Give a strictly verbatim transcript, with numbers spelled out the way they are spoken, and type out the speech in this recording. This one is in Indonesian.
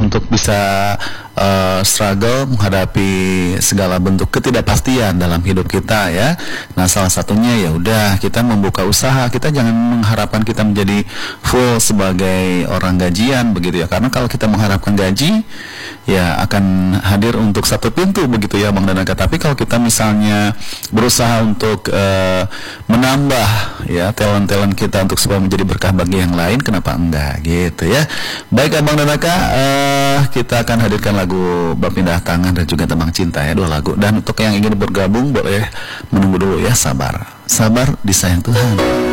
untuk bisa uh, struggle menghadapi segala bentuk ketidakpastian dalam hidup kita ya. Nah, salah satunya ya udah kita membuka usaha. Kita jangan mengharapkan kita menjadi full sebagai orang gajian begitu ya. Karena kalau kita mengharapkan gaji ya akan hadir untuk satu pintu begitu ya Bang Danaka. Tapi kalau kita misalnya berusaha untuk uh, menambah ya talent-talent kita untuk supaya menjadi berkah bagi yang lain, kenapa enggak gitu ya. Baik Abang Danaka, uh, kita akan hadirkan lagu Berpindah Tangan dan juga Tembang Cinta ya, dua lagu. Dan untuk yang ingin bergabung boleh menunggu dulu ya, sabar. Sabar disayang Tuhan.